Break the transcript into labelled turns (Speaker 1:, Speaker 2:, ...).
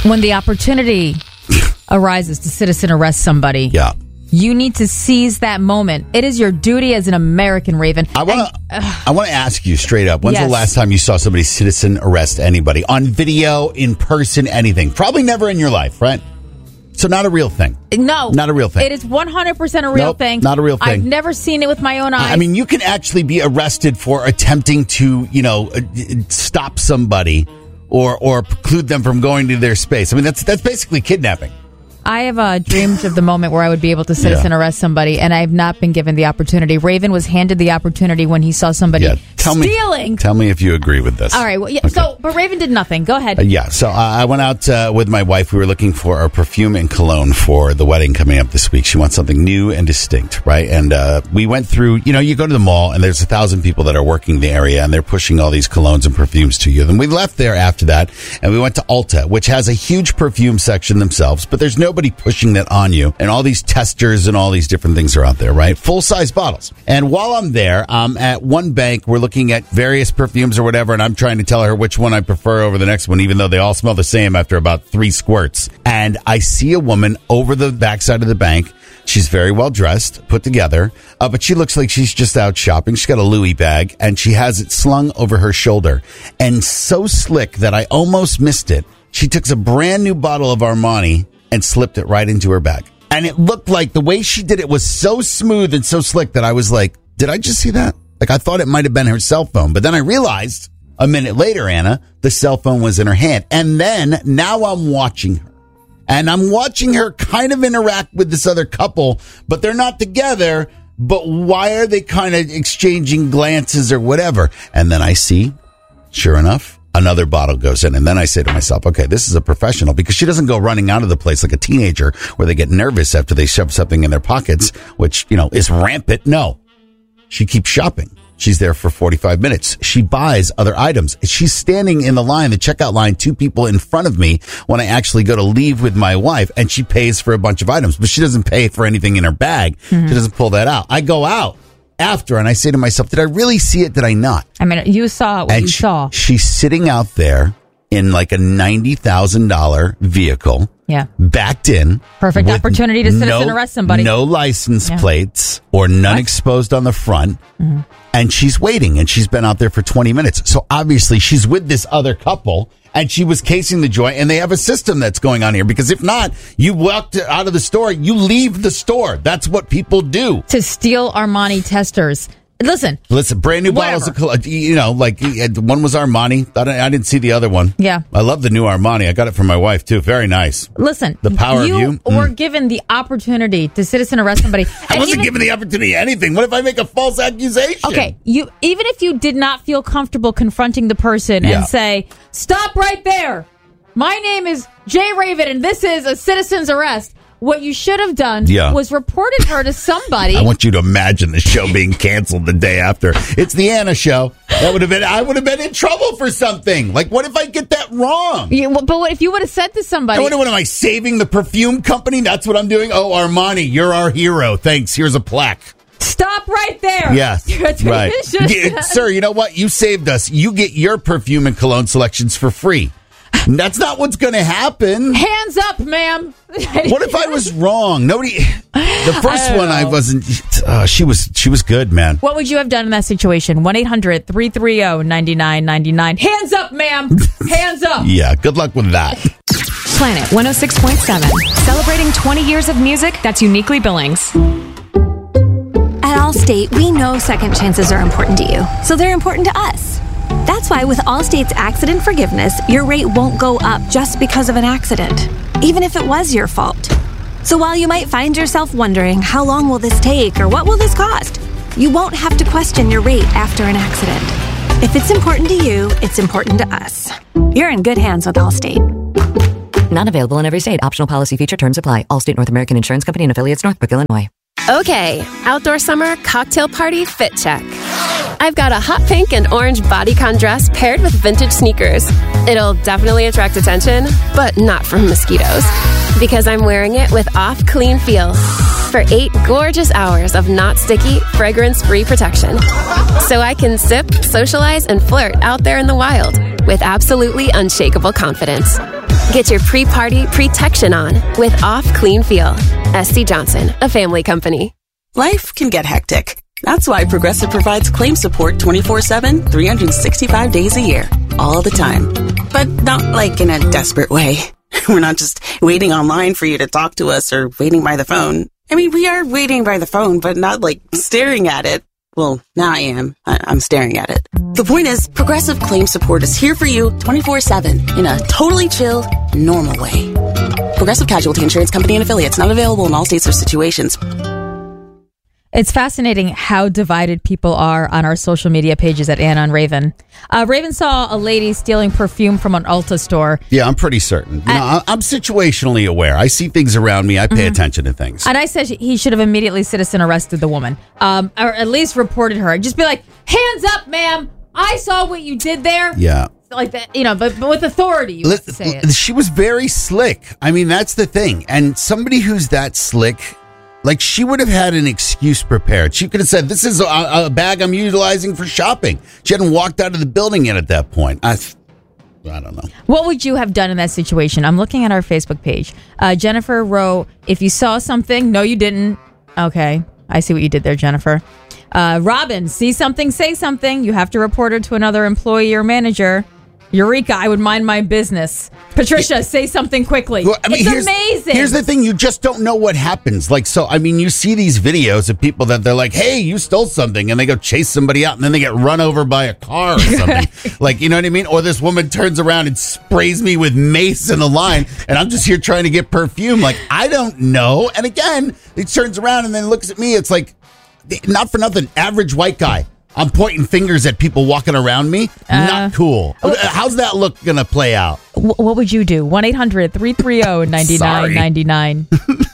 Speaker 1: When the opportunity arises to citizen arrest somebody, you need to seize that moment. It is your duty as an American, Raven.
Speaker 2: I want to ask you straight up. When's the last time you saw somebody citizen arrest anybody? On video, in person, anything? Probably never in your life, right? So not a real thing.
Speaker 1: No.
Speaker 2: Not a real thing.
Speaker 1: It is 100% a real thing.
Speaker 2: Not a real thing.
Speaker 1: I've never seen it with my own eyes.
Speaker 2: I mean, you can actually be arrested for attempting to, stop somebody or preclude them from going to their space. I mean, that's basically kidnapping.
Speaker 1: I have dreamed of the moment where I would be able to citizen arrest somebody, and I have not been given the opportunity. Raven was handed the opportunity when he saw somebody stealing.
Speaker 2: Tell me if you agree with this.
Speaker 1: All right. Well, okay. But Raven did nothing. Go ahead.
Speaker 2: So I went out with my wife. We were looking for a perfume and cologne for the wedding coming up this week. She wants something new and distinct, right? And we went through, you go to the mall, and there's 1,000 people that are working the area, and they're pushing all these colognes and perfumes to you. Then we left there after that, and we went to Ulta, which has a huge perfume section themselves, but there's nobody pushing that on you, and all these testers and all these different things are out there, right? Full-size bottles. And while I'm there, at one bank, we're looking at various perfumes or whatever, and I'm trying to tell her which one I prefer over the next one, even though they all smell the same after about 3 squirts. And I see a woman over the backside of the bank. She's very well dressed, put together, but she looks like she's just out shopping. She's got a Louis bag, and she has it slung over her shoulder. And so slick that I almost missed it. She took a brand new bottle of Armani and slipped it right into her bag. And it looked like the way she did it was so smooth and so slick that I was like, did I just see that? Like, I thought it might have been her cell phone. But then I realized a minute later, Anna, the cell phone was in her hand. And then now I'm watching her. And I'm watching her kind of interact with this other couple, but they're not together. But why are they kind of exchanging glances or whatever? And then I see, sure enough, another bottle goes in. And then I say to myself, okay, this is a professional, because she doesn't go running out of the place like a teenager where they get nervous after they shove something in their pockets, which, is rampant. No, she keeps shopping. She's there for 45 minutes. She buys other items. She's standing in the line, the checkout line, 2 people in front of me when I actually go to leave with my wife, and she pays for a bunch of items, but she doesn't pay for anything in her bag. Mm-hmm. She doesn't pull that out. I go out after, and I say to myself, did I really see it? Did I not?
Speaker 1: I mean, you saw what you saw.
Speaker 2: She's sitting out there in like a $90,000 vehicle.
Speaker 1: Yeah.
Speaker 2: Backed in.
Speaker 1: Perfect opportunity to citizen arrest somebody.
Speaker 2: No license plates or none exposed on the front. Mm-hmm. And she's waiting, and she's been out there for 20 minutes. So obviously she's with this other couple, and she was casing the joint, and they have a system that's going on here, because if not, you walked out of the store, you leave the store. That's what people do.
Speaker 1: To steal Armani testers. Listen,
Speaker 2: brand new bottles of, like one was Armani. I didn't see the other one.
Speaker 1: Yeah.
Speaker 2: I love the new Armani. I got it from my wife, too. Very nice.
Speaker 1: Listen,
Speaker 2: the power of you.
Speaker 1: You were given the opportunity to citizen arrest somebody.
Speaker 2: I wasn't given the opportunity to anything. What if I make a false accusation?
Speaker 1: Okay, even if you did not feel comfortable confronting the person and say, stop right there. My name is Jay Raven, and this is a citizen's arrest. What you should have done was reported her to somebody.
Speaker 2: I want you to imagine the show being canceled the day after. It's the Anna show. I would have been in trouble for something. Like, what if I get that wrong?
Speaker 1: Yeah, but what if you would have said to somebody?
Speaker 2: What am I saving the perfume company? That's what I'm doing? Oh, Armani, you're our hero. Thanks. Here's a plaque.
Speaker 1: Stop right there.
Speaker 2: Yes, right. Sir, you know what? You saved us. You get your perfume and cologne selections for free. That's not what's going to happen.
Speaker 1: Hands up, ma'am.
Speaker 2: What if I was wrong? Nobody. The first one, I wasn't. She was good, man.
Speaker 1: What would you have done in that situation? 1-800-330-9999. Hands up, ma'am. Hands up.
Speaker 2: Yeah. Good luck with that.
Speaker 3: Planet 106.7, celebrating 20 years of music that's uniquely Billings.
Speaker 4: At Allstate, we know second chances are important to you, so they're important to us. That's why with Allstate's accident forgiveness, your rate won't go up just because of an accident, even if it was your fault. So while you might find yourself wondering, how long will this take or what will this cost? You won't have to question your rate after an accident. If it's important to you, it's important to us. You're in good hands with Allstate.
Speaker 5: Not available in every state. Optional policy feature terms apply. Allstate North American Insurance Company and affiliates, Northbrook, Illinois.
Speaker 6: Okay, outdoor summer cocktail party fit check. I've got a hot pink and orange bodycon dress paired with vintage sneakers. It'll definitely attract attention, but not from mosquitoes, because I'm wearing it with Off Clean Feel for 8 gorgeous hours of not sticky, fragrance-free protection. So I can sip, socialize, and flirt out there in the wild with absolutely unshakable confidence. Get your pre-party protection on with Off Clean Feel. SC Johnson, a family company.
Speaker 7: Life can get hectic. That's why Progressive provides claim support 24/7, 365 days a year, all the time. But not like in a desperate way. We're not just waiting online for you to talk to us or waiting by the phone. I mean, we are waiting by the phone, but not like staring at it. Well, now I am. I'm staring at it. The point is, Progressive Claim Support is here for you 24/7 in a totally chill, normal way. Progressive Casualty Insurance Company and Affiliates, not available in all states or situations.
Speaker 1: It's fascinating how divided people are on our social media pages at Anna and Raven. Raven saw a lady stealing perfume from an Ulta store.
Speaker 2: Yeah, I'm pretty certain. I'm situationally aware. I see things around me. I pay attention to things.
Speaker 1: And I said he should have immediately citizen arrested the woman, or at least reported her. Just be like, hands up, ma'am. I saw what you did there.
Speaker 2: Yeah.
Speaker 1: Like that, but with authority, you would say it.
Speaker 2: She was very slick. I mean, that's the thing. And somebody who's that slick... Like, she would have had an excuse prepared. She could have said, this is a bag I'm utilizing for shopping. She hadn't walked out of the building yet at that point. I don't know.
Speaker 1: What would you have done in that situation? I'm looking at our Facebook page. Jennifer wrote, if you saw something, no, you didn't. Okay, I see what you did there, Jennifer. Robin, see something, say something. You have to report it to another employee or manager. Eureka, I would mind my business. Patricia, say something quickly. Well, I mean, it's amazing.
Speaker 2: Here's the thing. You just don't know what happens. Like, so, I mean, you see these videos of people that they're like, hey, you stole something. And they go chase somebody out and then they get run over by a car or something. Like, you know what I mean? Or this woman turns around and sprays me with mace in the line. And I'm just here trying to get perfume. Like, I don't know. And again, he turns around and then looks at me. It's like, not for nothing, average white guy. I'm pointing fingers at people walking around me. Not cool. How's that look going to play out?
Speaker 1: What would you do? 1-800-330-9999.